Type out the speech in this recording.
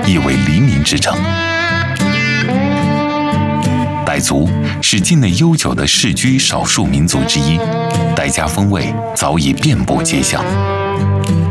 亦为黎民之城。傣族是境内悠久的世居少数民族之一，傣家风味早已遍布街巷。